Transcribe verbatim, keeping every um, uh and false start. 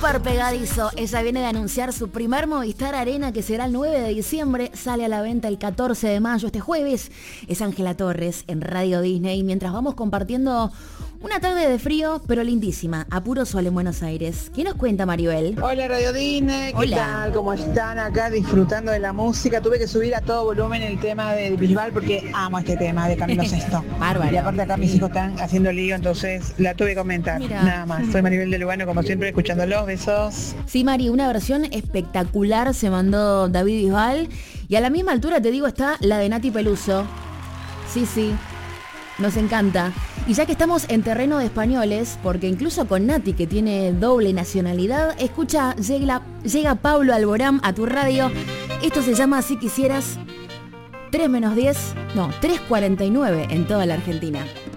súper pegadizo. Ella viene de anunciar su primer Movistar Arena, que será el nueve de diciembre. Sale a la venta el catorce de mayo, este jueves. Es Ángela Torres en Radio Disney. Mientras vamos compartiendo una tarde de frío, pero lindísima, a puro sol en Buenos Aires. ¿Qué nos cuenta Maribel? Hola Radio Disney, ¿qué Hola. tal? ¿Cómo están acá disfrutando de la música? Tuve que subir a todo volumen el tema de Bisbal porque amo este tema de Camilo Sesto. Bárbaro. Y aparte acá mis hijos están haciendo lío, entonces la tuve que comentar. Mirá. Nada más. Soy Maribel de Lugano, como siempre, escuchándolos. Besos. Sí, Mari, una versión espectacular se mandó David Bisbal. Y a la misma altura, te digo, está la de Nati Peluso. Sí, sí. Nos encanta. Y ya que estamos en terreno de españoles, porque incluso con Nati, que tiene doble nacionalidad, escucha, llega, llega Pablo Alborán a tu radio. Esto se llama Si Quisieras, tres menos diez, no, tres cuarenta y nueve en toda la Argentina.